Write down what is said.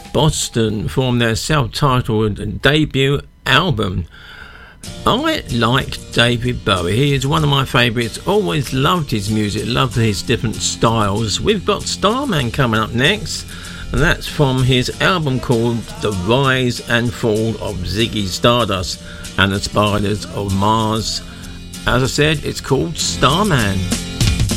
Boston from their self-titled debut album. I like David Bowie. He is one of my favourites. Always loved his music, loved his different styles. We've got Starman coming up next, and that's from his album called The Rise and Fall of Ziggy Stardust and the Spiders of Mars. As I said, it's called Starman.